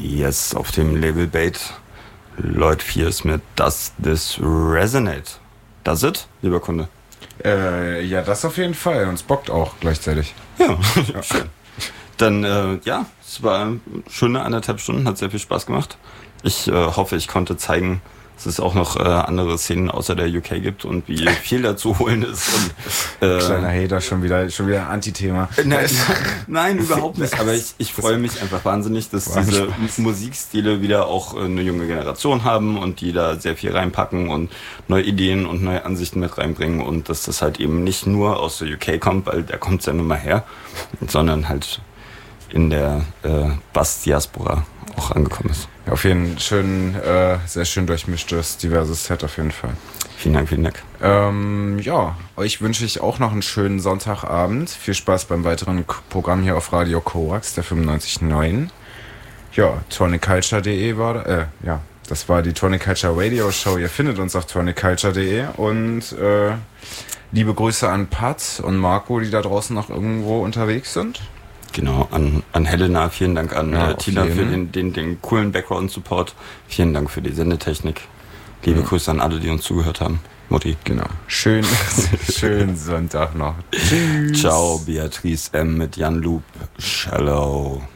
Yes, auf dem Label Bait Lloyd Pierce mit Does This Resonate? Does it, lieber Kunde? Ja, das auf jeden Fall. Und es bockt auch gleichzeitig. Ja, schön. Dann, es war eine schöne 1,5 Stunden, hat sehr viel Spaß gemacht. Ich hoffe, ich konnte zeigen, dass es auch noch andere Szenen außer der UK gibt und wie viel da zu holen ist. Und, kleiner Hater, schon wieder Antithema. Nein, überhaupt nicht. Aber ich freue mich einfach wahnsinnig, dass diese Musikstile wieder auch eine junge Generation haben und die da sehr viel reinpacken und neue Ideen und neue Ansichten mit reinbringen und dass das halt eben nicht nur aus der UK kommt, weil da kommt es ja nun mal her, sondern halt in der Bass-Diaspora auch angekommen ist. Ja, auf jeden Fall sehr schön durchmischtes, diverses Set auf jeden Fall. Vielen Dank, vielen Dank. Ja, euch wünsche ich auch noch einen schönen Sonntagabend. Viel Spaß beim weiteren Programm hier auf Radio Korax, der 95.9. Ja, toniculture.de war, das war die Tonic Culture Radio Show. Ihr findet uns auf toniculture.de und liebe Grüße an Pat und Marco, die da draußen noch irgendwo unterwegs sind. Genau, an Helena, vielen Dank an Tina für den coolen Background-Support. Vielen Dank für die Sendetechnik. Liebe Grüße an alle, die uns zugehört haben. Mutti. Genau. Schönen Sonntag noch. Tschüss. Ciao, Beatrice M. mit Jan Loop. Shallow.